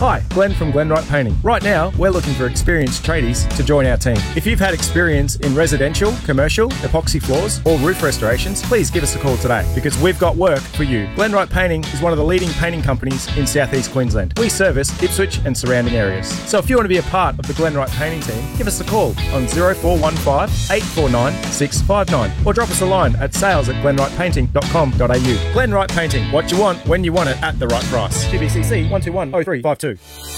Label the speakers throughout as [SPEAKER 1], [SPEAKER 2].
[SPEAKER 1] Hi, Glenn from Glenwright Painting. Right now, we're looking for experienced tradies to join our team. If you've had experience in residential, commercial, epoxy floors, or roof restorations, please give us a call today because we've got work for you. Glenwright Painting is one of the leading painting companies in southeast Queensland. We service Ipswich and surrounding areas. So if you want to be a part of the Glenwright Painting team, give us a call on 0415 849 659 or drop us a line at sales@glenwrightpainting.com.au. Glenwright Painting, what you want, when you want it, at the right price. GBCC 1210352.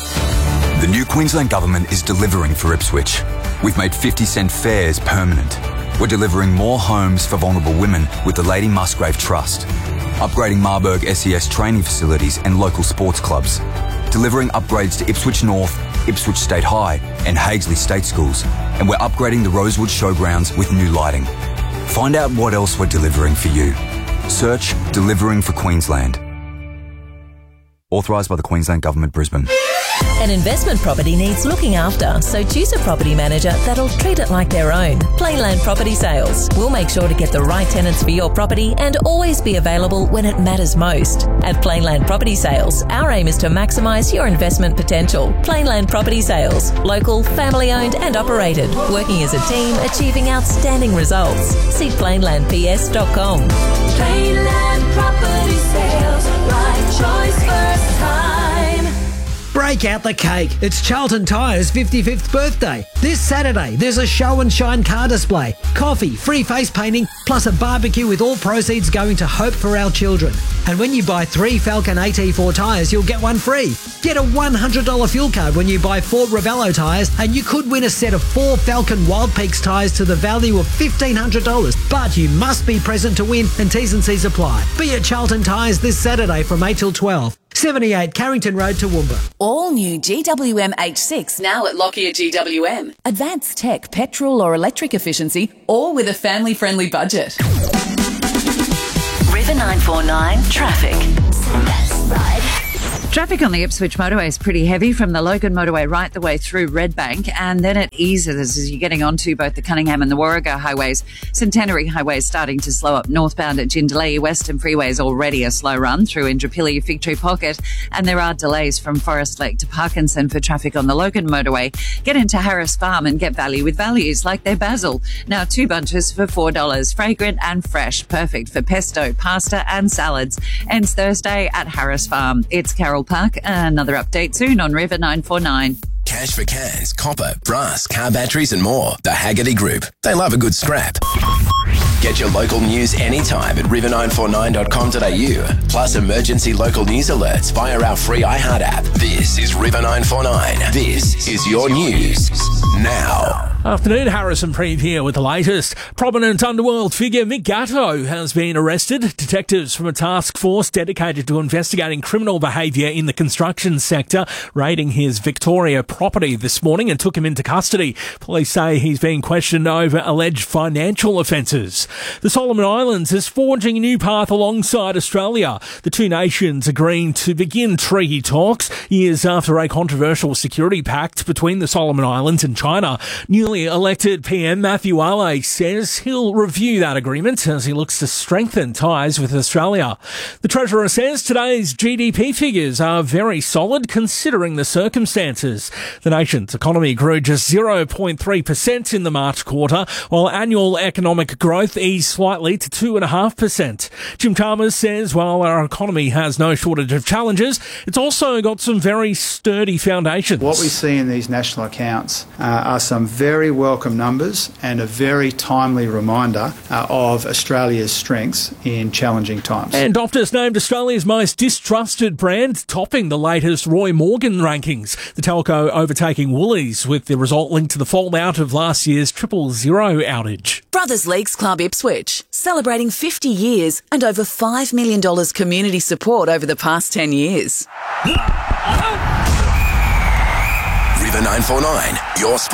[SPEAKER 2] The new Queensland Government is delivering for Ipswich. We've made 50-cent fares permanent. We're delivering more homes for vulnerable women with the Lady Musgrave Trust. Upgrading Marburg SES training facilities and local sports clubs. Delivering upgrades to Ipswich North, Ipswich State High and Hagesley State Schools. And we're upgrading the Rosewood Showgrounds with new lighting. Find out what else we're delivering for you. Search Delivering for Queensland. Authorised by the Queensland Government, Brisbane.
[SPEAKER 3] An investment property needs looking after, so choose a property manager that'll treat it like their own. Plainland Property Sales. We'll make sure to get the right tenants for your property and always be available when it matters most. At Plainland Property Sales, our aim is to maximise your investment potential. Plainland Property Sales. Local, family-owned and operated. Working as a team, achieving outstanding results. See plainlandps.com.
[SPEAKER 4] Plainland Property Sales. Right choice first time.
[SPEAKER 5] Break out the cake. It's Charlton Tyres' 55th birthday. This Saturday, there's a show and shine car display, coffee, free face painting, plus a barbecue with all proceeds going to Hope for Our Children. And when you buy 3 Falcon AT4 tyres, you'll get one free. Get a $100 fuel card when you buy 4 Ravello tyres, and you could win a set of 4 Falcon Wild Peaks tyres to the value of $1,500. But you must be present to win, and T's and C's apply. Be at Charlton Tyres this Saturday from 8 till 12. 78 Carrington Road, Toowoomba.
[SPEAKER 6] All new GWM H6 now at Lockyer GWM. Advanced tech, petrol or electric efficiency, all with a family-friendly budget.
[SPEAKER 3] River 949 Traffic.
[SPEAKER 7] Traffic on the Ipswich motorway is pretty heavy from the Logan motorway right the way through Redbank, and then it eases as you're getting onto both the Cunningham and the Warrego highways. Centenary Highway is starting to slow up northbound at Jindalee. Western Freeway is already a slow run through Indooroopilly, Fig Tree Pocket, and there are delays from Forest Lake to Parkinson for traffic on the Logan motorway. Get into Harris Farm and get value with values like their basil. Now 2 bunches for $4. Fragrant and fresh, perfect for pesto, pasta and salads. Ends Thursday at Harris Farm. It's Carol Park. Another update soon on River 949.
[SPEAKER 8] Cash for cans, copper, brass, car batteries and more. The Haggerty Group. They love a good scrap. Get your local news anytime at river949.com.au. Plus emergency local news alerts via our free iHeart app. This is River 949. This is your news now.
[SPEAKER 9] Afternoon, Harrison Preet here with the latest. Prominent underworld figure Mick Gatto has been arrested. Detectives from a task force dedicated to investigating criminal behaviour in the construction sector raiding his Victoria property this morning and took him into custody. Police say he's being questioned over alleged financial offences. The Solomon Islands is forging a new path alongside Australia. The two nations agreeing to begin treaty talks years after a controversial security pact between the Solomon Islands and China. Newly elected PM Matthew Ale says he'll review that agreement as he looks to strengthen ties with Australia. The Treasurer says today's GDP figures are very solid considering the circumstances. The nation's economy grew just 0.3% in the March quarter, while annual economic growth eased slightly to 2.5%. Jim Chalmers says while our economy has no shortage of challenges, it's also got some very sturdy foundations.
[SPEAKER 10] What we see in these national accounts are some very welcome numbers and a very timely reminder of Australia's strengths in challenging times.
[SPEAKER 9] And Optus named Australia's most distrusted brand, topping the latest Roy Morgan rankings. The telco overtaking Woolies, with the result linked to the fallout of last year's 000 outage.
[SPEAKER 6] Brothers Leagues Club Ipswich, celebrating 50 years and over $5 million community support over the past 10 years.
[SPEAKER 8] River 949, your sport,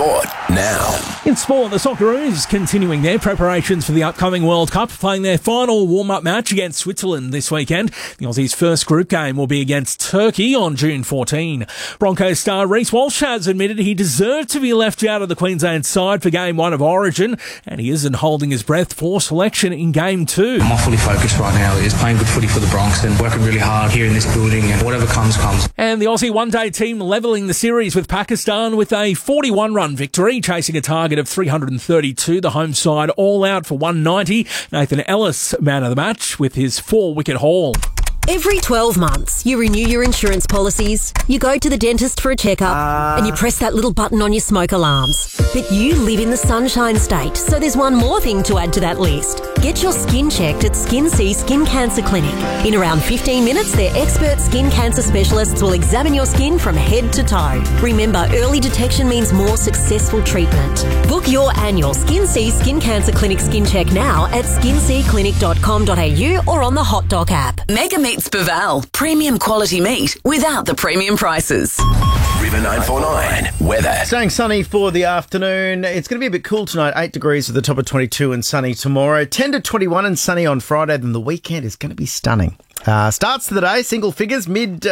[SPEAKER 8] now.
[SPEAKER 9] In sport, the Socceroos continuing their preparations for the upcoming World Cup, playing their final warm-up match against Switzerland this weekend. The Aussies' first group game will be against Turkey on June 14. Broncos star Reece Walsh has admitted he deserved to be left out of the Queensland side for Game 1 of Origin, and he isn't holding his breath for selection in Game 2.
[SPEAKER 11] My fully focused right now is playing good footy for the Bronx and working really hard here in this building, and whatever comes.
[SPEAKER 9] And the Aussie one-day team levelling the series with Pakistan with a 41-run victory, chasing a target of 332. The home side all out for 190. Nathan Ellis, man of the match, with his 4-wicket haul.
[SPEAKER 12] Every 12 months, you renew your insurance policies, you go to the dentist for a checkup, and you press that little button on your smoke alarms. But you live in the Sunshine State, so there's one more thing to add to that list. Get your skin checked at Skin C Skin Cancer Clinic. In around 15 minutes, their expert skin cancer specialists will examine your skin from head to toe. Remember, early detection means more successful treatment. Book your annual Skin C Skin Cancer Clinic skin check now at skinclinic.com.au or on the Hot Doc app.
[SPEAKER 6] Mega Meats Baval. Premium quality meat without the premium prices.
[SPEAKER 8] River 949 weather.
[SPEAKER 13] Staying sunny for the afternoon. It's going to be a bit cool tonight. 8 degrees at the top of 22 and sunny tomorrow. 10 to 21 and sunny on Friday. Then the weekend is going to be stunning. Starts to the day, single figures,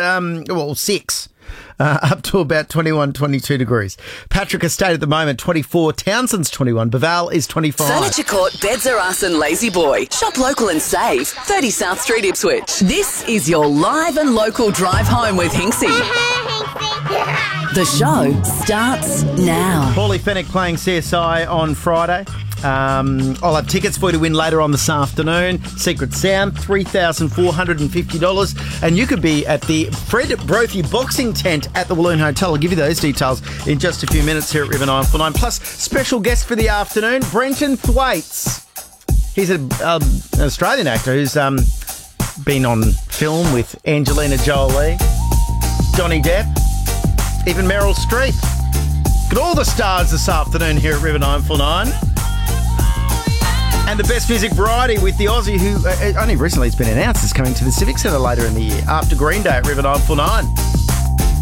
[SPEAKER 13] 6. Up to about 21, 22 degrees. Patrick Estate at the moment, 24. Townsend's 21. Baval is 25.
[SPEAKER 6] Furniture Court, Beds Are Us and Lazy Boy. Shop local and save. 30 South Street, Ipswich. This is your live and local drive home with Hinksy. The show starts now.
[SPEAKER 13] Paulie Fennick playing CSI on Friday. I'll have tickets for you to win later on this afternoon. Secret Sound, $3,450. And you could be at the Fred Brophy boxing tent at the Walloon Hotel. I'll give you those details in just a few minutes here at River 949. Plus, special guest for the afternoon, Brenton Thwaites. He's an Australian actor who's been on film with Angelina Jolie, Johnny Depp, even Meryl Streep. Got all the stars this afternoon here at River 949. And the best music variety with the Aussie who only recently has been announced is coming to the Civic Centre later in the year after Green Day at River 949.